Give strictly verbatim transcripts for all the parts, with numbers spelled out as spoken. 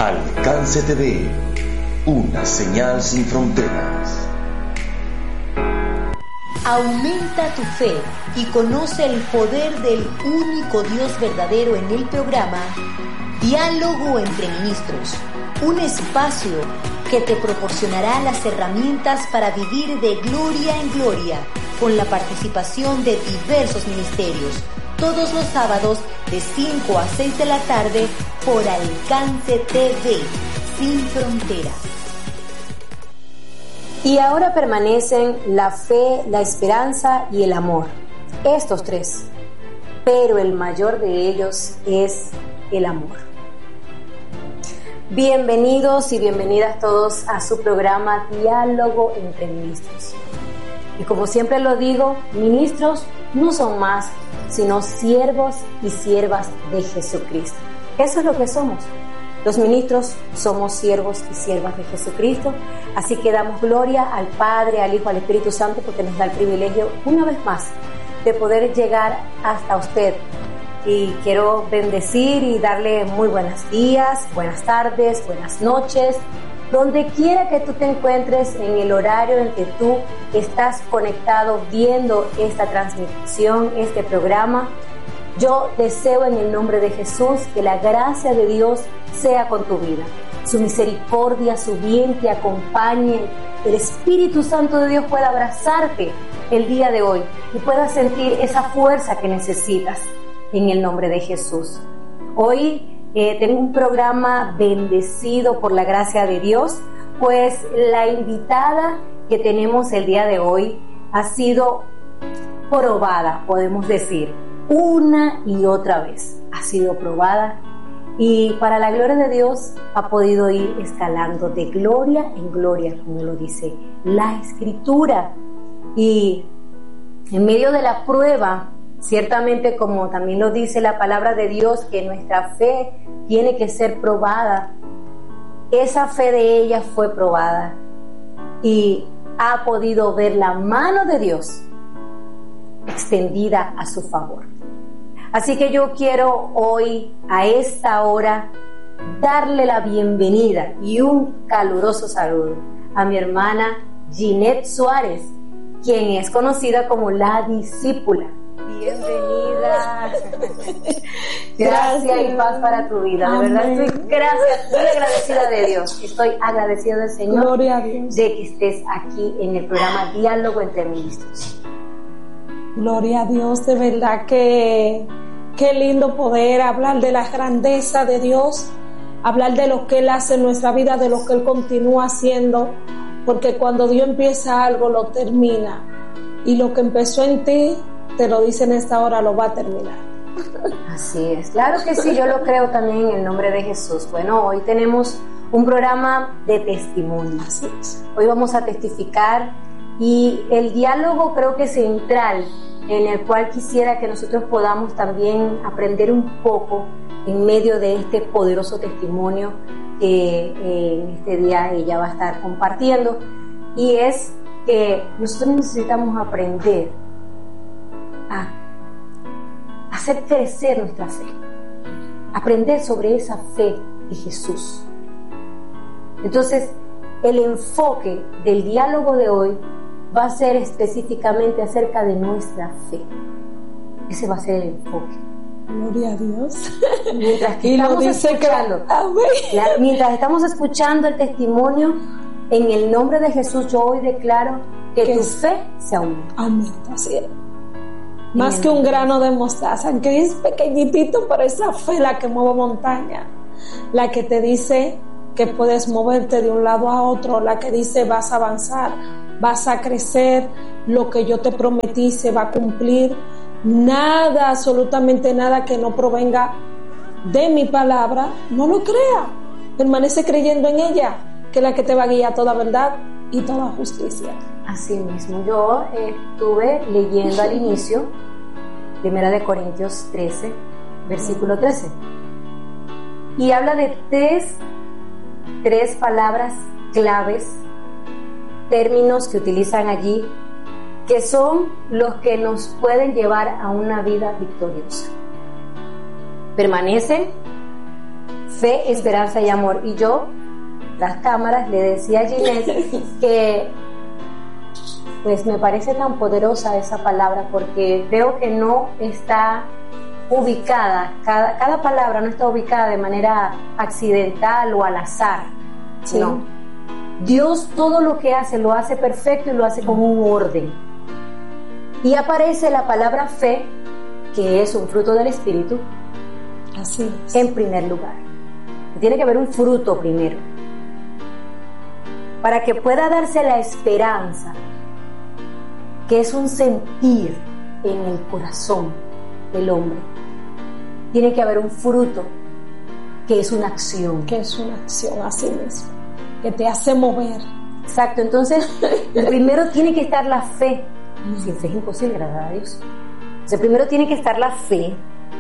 Alcance T V, una señal sin fronteras. Aumenta tu fe y conoce el poder del único Dios verdadero en el programa Diálogo entre Ministros, un espacio que te proporcionará las herramientas para vivir de gloria en gloria con la participación de diversos ministerios, todos los sábados de cinco a seis de la tarde por Alcance T V, sin fronteras. Y ahora permanecen la fe, la esperanza y el amor, estos tres, pero el mayor de ellos es el amor. Bienvenidos y bienvenidas todos a su programa Diálogo entre Ministros. Y como siempre lo digo, ministros no son más sino siervos y siervas de Jesucristo. Eso es lo que somos. Los ministros somos siervos y siervas de Jesucristo, así que damos gloria al Padre, al Hijo, al Espíritu Santo, porque nos da el privilegio, una vez más, de poder llegar hasta usted. Y quiero bendecir y darle muy buenos días, buenas tardes, buenas noches, donde quiera que tú te encuentres en el horario en que tú estás conectado viendo esta transmisión, este programa. Yo deseo en el nombre de Jesús que la gracia de Dios sea con tu vida. Su misericordia, su bien te acompañe. El Espíritu Santo de Dios pueda abrazarte el día de hoy y puedas sentir esa fuerza que necesitas en el nombre de Jesús. Hoy eh, tengo un programa bendecido por la gracia de Dios, pues la invitada que tenemos el día de hoy ha sido probada, podemos decir, una y otra vez. Ha sido probada y para la gloria de Dios ha podido ir escalando de gloria en gloria, como lo dice la Escritura. Y en medio de la prueba, ciertamente, como también lo dice la palabra de Dios, que nuestra fe tiene que ser probada. Esa fe de ella fue probada y ha podido ver la mano de Dios extendida a su favor. Así que yo quiero hoy, a esta hora, darle la bienvenida y un caluroso saludo a mi hermana Ginette Suárez, quien es conocida como la discípula. Bienvenida. Gracias, gracias y paz para tu vida. De Amén. Verdad estoy gracias, muy agradecida de Dios. Estoy agradecida del Señor. Gloria a Dios. De que estés aquí en el programa Diálogo entre Ministros. Gloria a Dios, de verdad que qué lindo poder hablar de la grandeza de Dios, hablar de lo que Él hace en nuestra vida, de lo que Él continúa haciendo, porque cuando Dios empieza algo lo termina, y lo que empezó en ti, te lo dice en esta hora, lo va a terminar. Así es, claro que sí, yo lo creo también en el nombre de Jesús. Bueno, hoy tenemos un programa de testimonios. Así es. Hoy vamos a testificar y el diálogo creo que es central, en el cual quisiera que nosotros podamos también aprender un poco en medio de este poderoso testimonio que eh, en este día ella va a estar compartiendo, y es que nosotros necesitamos aprender a hacer crecer nuestra fe, aprender sobre esa fe de Jesús. Entonces, el enfoque del diálogo de hoy va a ser específicamente acerca de nuestra fe. Ese va a ser el enfoque. Gloria a Dios. Mientras que estamos escuchando, que... la, mientras estamos escuchando el testimonio, en el nombre de Jesús yo hoy declaro que, que tu es... fe se aumenta. Aumenta, así es. Más que un grano de mostaza, aunque es pequeñitito, pero es la fe la que mueve montaña, la que te dice que puedes moverte de un lado a otro, la que dice vas a avanzar, vas a crecer, lo que yo te prometí se va a cumplir. Nada, absolutamente nada que no provenga de mi palabra, no lo crea. Permanece creyendo en ella, que es la que te va a guiar a toda verdad y toda justicia. Así mismo, yo eh, estuve leyendo al inicio Primera de Corintios trece, versículo trece, y habla de tres, tres palabras claves, términos que utilizan allí, que son los que nos pueden llevar a una vida victoriosa. Permanecen, fe, esperanza y amor. Y yo, las cámaras, le decía a Ginette que pues me parece tan poderosa esa palabra, porque veo que no está ubicada, cada, cada palabra no está ubicada de manera accidental o al azar. ¿Sí? No. Dios todo lo que hace lo hace perfecto y lo hace con un orden. Y aparece la palabra fe, que es un fruto del Espíritu. Así es. En primer lugar. Tiene que haber un fruto primero. Para que pueda darse la esperanza, que es un sentir en el corazón del hombre, tiene que haber un fruto, que es una acción. Que es una acción, así mismo, que te hace mover. Exacto, entonces, primero tiene que estar la fe. Sin fe es imposible agradar a Dios. Entonces, primero tiene que estar la fe,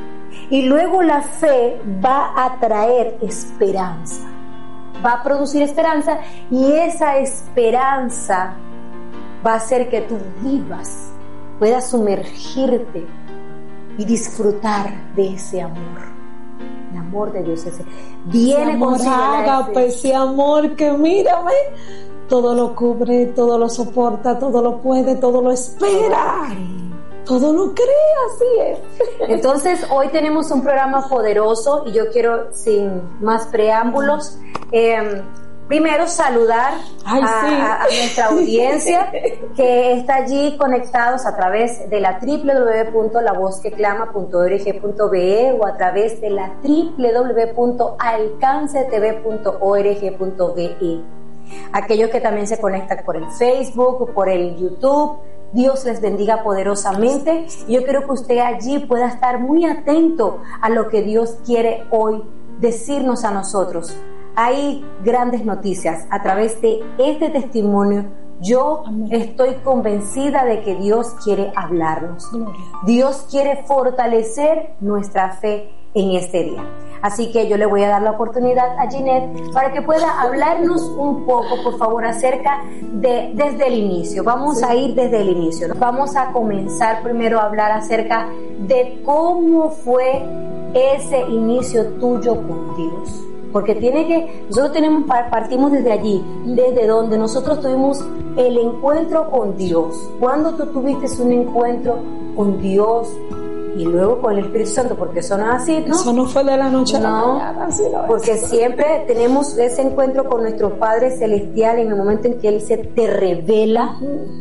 y luego la fe va a traer esperanza. Va a producir esperanza, y esa esperanza va a hacer que tú vivas, puedas sumergirte y disfrutar de ese amor. El amor de Dios ese viene con ese ágape, ese amor que mírame, todo lo cubre, todo lo soporta, todo lo puede, todo lo espera, todo lo cree, así es. Entonces hoy tenemos un programa poderoso, y yo quiero, sin más preámbulos, eh, primero saludar Ay, a, sí. a, a nuestra audiencia que está allí conectados a través de la doble u doble u doble u punto la voz que clama punto org punto be o a través de la doble u doble u doble u punto alcance t v punto org punto be. Aquellos que también se conectan por el Facebook, por el YouTube, Dios les bendiga poderosamente. Yo creo que usted allí pueda estar muy atento a lo que Dios quiere hoy decirnos a nosotros. Hay grandes noticias a través de este testimonio. Yo Amén. Estoy convencida de que Dios quiere hablarnos. Gloria. Dios quiere fortalecer nuestra fe en este día. Así que yo le voy a dar la oportunidad a Ginette para que pueda hablarnos un poco, por favor, acerca de desde el inicio. Vamos sí. a ir desde el inicio. Vamos a comenzar primero a hablar acerca de cómo fue ese inicio tuyo con Dios. Porque tiene que, nosotros tenemos, partimos desde allí, desde donde nosotros tuvimos el encuentro con Dios. ¿Cuándo tú tuviste un encuentro con Dios y luego con el Espíritu Santo? Porque eso no es así, ¿no? Eso no fue de la noche no, a la mañana, así no es. Porque siempre tenemos ese encuentro con nuestro Padre Celestial en el momento en que Él se te revela,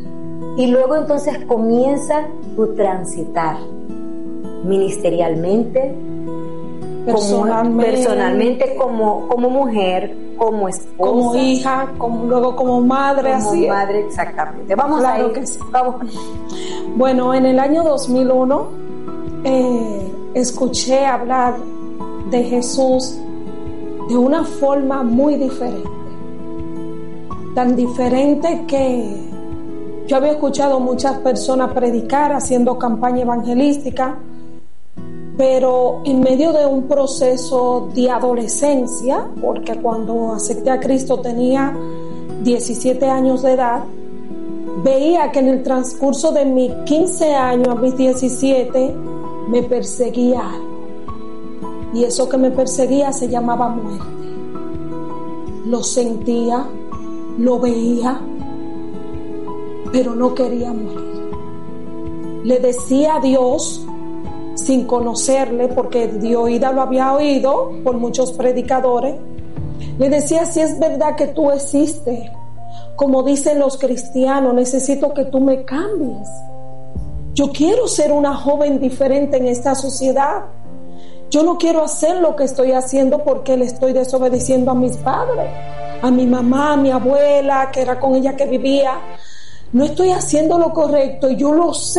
y luego entonces comienza tu transitar ministerialmente, Personalmente, como, personalmente como, como mujer, como esposa, como hija, como, luego como madre, como así madre, es. Exactamente. Vamos claro a ir, que sí. Vamos. Bueno, en el año dos mil uno eh, escuché hablar de Jesús de una forma muy diferente, tan diferente que yo había escuchado muchas personas predicar haciendo campaña evangelística, pero en medio de un proceso de adolescencia, porque cuando acepté a Cristo tenía diecisiete años de edad, veía que en el transcurso de mis quince años a mis diecisiete me perseguía algo, y eso que me perseguía se llamaba muerte. Lo sentía, lo veía, pero no quería morir. Le decía a Dios, sin conocerle, porque de oída lo había oído por muchos predicadores, le decía: si es verdad que tú existes, como dicen los cristianos, necesito que tú me cambies. Yo quiero ser una joven diferente en esta sociedad. Yo no quiero hacer lo que estoy haciendo porque le estoy desobedeciendo a mis padres, a mi mamá, a mi abuela, que era con ella que vivía. No estoy haciendo lo correcto y yo lo sé.